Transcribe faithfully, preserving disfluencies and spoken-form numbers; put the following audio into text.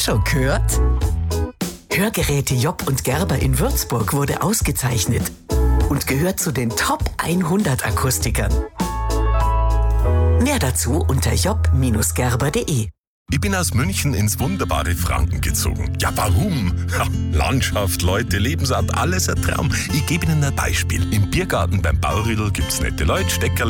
schon gehört? Hörgeräte Job und Gerber in Würzburg wurde ausgezeichnet und gehört zu den Top hundert Akustikern. Mehr dazu unter job Bindestrich gerber punkt de. Ich bin aus München ins wunderbare Franken gezogen. Ja, warum? Ja, Landschaft, Leute, Lebensart, alles ein Traum. Ich gebe Ihnen ein Beispiel. Im Biergarten beim Baurüdel gibt's nette Leute, Steckerl,